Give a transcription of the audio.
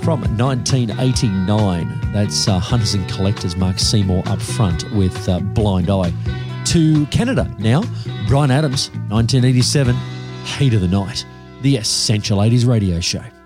from 1989. That's Hunters and Collectors, Mark Seymour up front with Blind Eye. To Canada now, Bryan Adams, 1987, Heat of the Night, the Essential 80s radio show.